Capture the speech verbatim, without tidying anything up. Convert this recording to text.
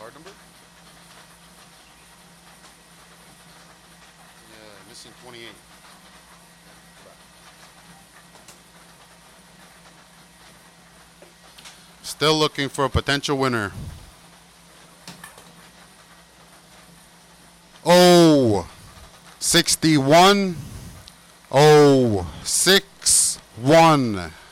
card number? Yeah, missing twenty-eight. Still looking for a potential winner. Oh, sixty-one. Oh, six, one.